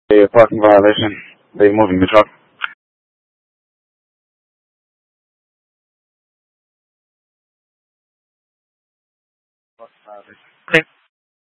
A parking violation. Are you moving the truck? Okay.